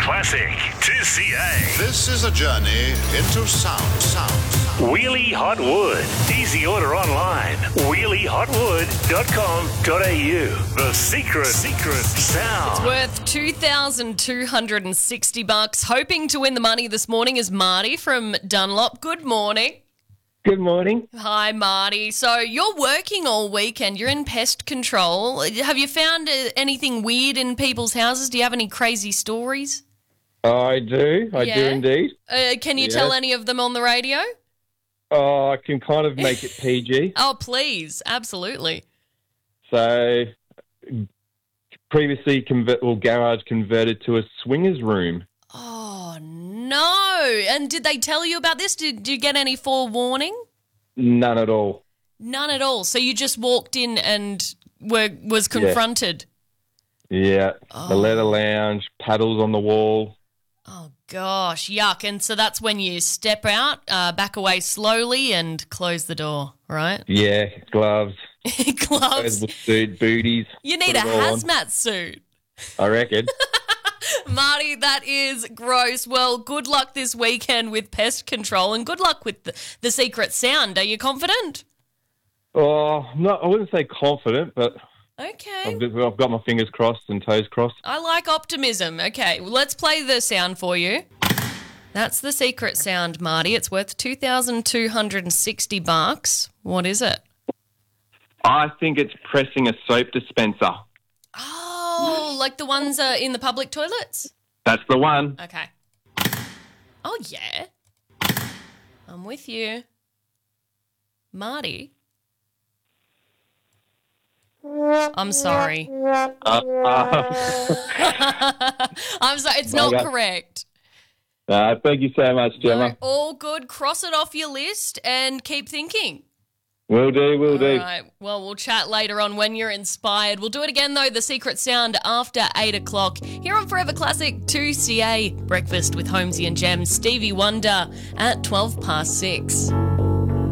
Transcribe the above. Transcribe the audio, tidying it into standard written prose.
Classic 2CA. This is a journey into sound. Wheelie Hot Wood. Easy order online. wheeliehotwood.com.au. The secret sound. Worth $2,260. Hoping to win the money this morning is Marty from Dunlop. Good morning. Good morning. Hi, Marty. So you're working all weekend. You're in pest control. Have you found anything weird in people's houses? Do you have any crazy stories? I do. I do indeed. Can you tell any of them on the radio? Oh, I can kind of make it PG. Oh, please. Absolutely. So, previously, garage converted to a swingers room. Oh, no. And did they tell you about this? Did you get any forewarning? None at all. None at all. So you just walked in and was confronted? Yeah. The leather lounge, paddles on the wall. Oh, gosh, yuck. And so that's when you step out, back away slowly and close the door, right? Yeah, gloves. Gloves. Disposable suit, booties. You need a hazmat suit. I reckon. Marty, that is gross. Well, good luck this weekend with pest control and good luck with the secret sound. Are you confident? Oh, no, I wouldn't say confident, but okay. I've got my fingers crossed and toes crossed. I like optimism. Okay, well, let's play the sound for you. That's the secret sound, Marty. It's worth $2,260. What is it? I think it's pressing a soap dispenser. Oh, like the ones in the public toilets? That's the one. Okay. Oh, yeah. I'm with you. Marty? I'm sorry. I'm sorry. It's not correct. Thank you so much, Gemma. No, all good. Cross it off your list and keep thinking. Will do. All right. Well, we'll chat later on when you're inspired. We'll do it again, though, the secret sound after 8 o'clock. Here on Forever Classic 2CA. Breakfast with Holmesy and Jem. Stevie Wonder at 6:12.